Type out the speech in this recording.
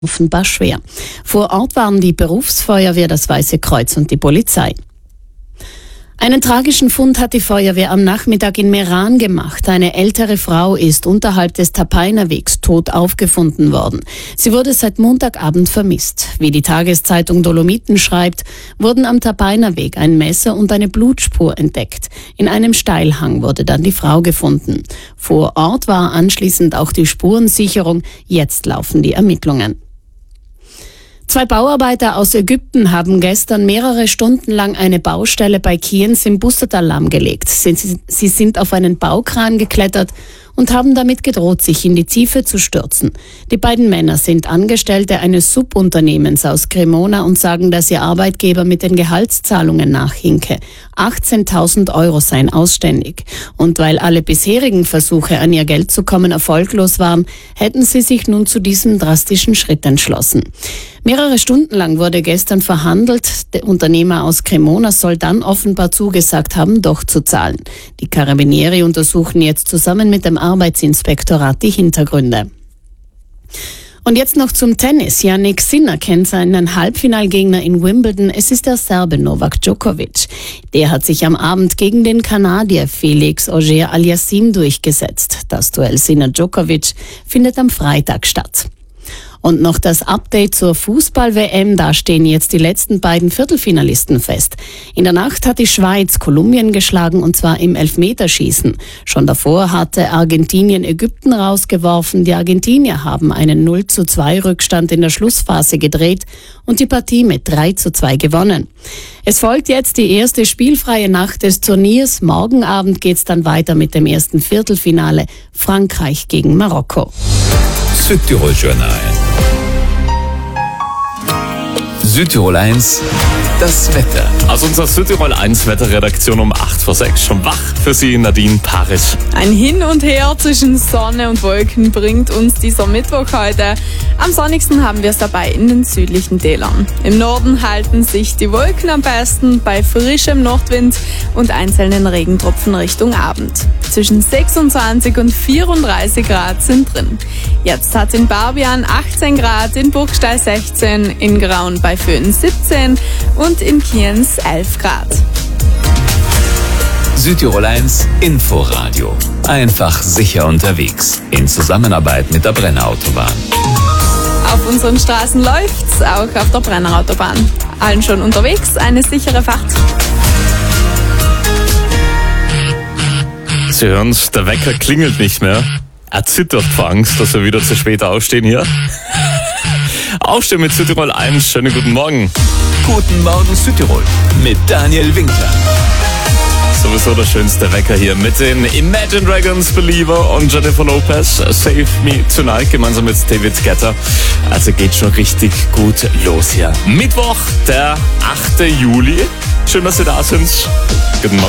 offenbar schwer. Vor Ort waren die Berufsfeuerwehr, das Weiße Kreuz und die Polizei. Einen tragischen Fund hat die Feuerwehr am Nachmittag in Meran gemacht. Eine ältere Frau ist unterhalb des Tapainerwegs tot aufgefunden worden. Sie wurde seit Montagabend vermisst. Wie die Tageszeitung Dolomiten schreibt, wurden am Tapainerweg ein Messer und eine Blutspur entdeckt. In einem Steilhang wurde dann die Frau gefunden. Vor Ort war anschließend auch die Spurensicherung. Jetzt laufen die Ermittlungen. 2 Bauarbeiter aus Ägypten haben gestern mehrere Stunden lang eine Baustelle bei Kiens im Bussertal lahmgelegt. Sie sind auf einen Baukran geklettert und haben damit gedroht, sich in die Tiefe zu stürzen. Die beiden Männer sind Angestellte eines Subunternehmens aus Cremona und sagen, dass ihr Arbeitgeber mit den Gehaltszahlungen nachhinke. 18.000 € seien ausständig. Und weil alle bisherigen Versuche, an ihr Geld zu kommen, erfolglos waren, hätten sie sich nun zu diesem drastischen Schritt entschlossen. Mehrere Stunden lang wurde gestern verhandelt. Der Unternehmer aus Cremona soll dann offenbar zugesagt haben, doch zu zahlen. Die Carabinieri untersuchen jetzt zusammen mit dem Arbeitsinspektorat die Hintergründe. Und jetzt noch zum Tennis. Jannik Sinner kennt seinen Halbfinalgegner in Wimbledon. Es ist der Serbe Novak Djokovic. Der hat sich am Abend gegen den Kanadier Felix Auger-Aliassime durchgesetzt. Das Duell Sinner-Djokovic findet am Freitag statt. Und noch das Update zur Fußball-WM, da stehen jetzt die letzten beiden Viertelfinalisten fest. In der Nacht hat die Schweiz Kolumbien geschlagen, und zwar im Elfmeterschießen. Schon davor hatte Argentinien Ägypten rausgeworfen. Die Argentinier haben einen 0:2 Rückstand in der Schlussphase gedreht und die Partie mit 3:2 gewonnen. Es folgt jetzt die erste spielfreie Nacht des Turniers. Morgen Abend geht's dann weiter mit dem ersten Viertelfinale. Frankreich gegen Marokko. Südtirol Journal. Südtirol 1, das Wetter. Aus unserer Südtirol 1 Wetterredaktion um 5:08 schon wach für Sie, Nadine Parisch. Ein Hin und Her zwischen Sonne und Wolken bringt uns dieser Mittwoch heute. Am sonnigsten haben wir es dabei in den südlichen Tälern. Im Norden halten sich die Wolken am besten bei frischem Nordwind und einzelnen Regentropfen Richtung Abend. Zwischen 26 und 34 Grad sind drin. Jetzt hat es in Barbian 18 Grad, in Burgstall 16, in Graun bei Föhn 17 und in Kiens 11 Grad. Südtirol 1 Inforadio. Einfach sicher unterwegs. In Zusammenarbeit mit der Brennerautobahn. Auf unseren Straßen läuft's, auch auf der Brennerautobahn. Allen schon unterwegs, eine sichere Fahrt. Sie hören's, der Wecker klingelt nicht mehr. Er zittert vor Angst, dass wir wieder zu spät aufstehen hier. Aufstehen mit Südtirol 1. Schönen guten Morgen. Guten Morgen Südtirol mit Daniel Winkler. Sowieso der schönste Wecker hier mit den Imagine Dragons, Believer und Jennifer Lopez, Save Me Tonight, gemeinsam mit David Guetta. Also geht schon richtig gut los hier. Mittwoch, der 8. Juli. Schön, dass Sie da sind. Guten Morgen.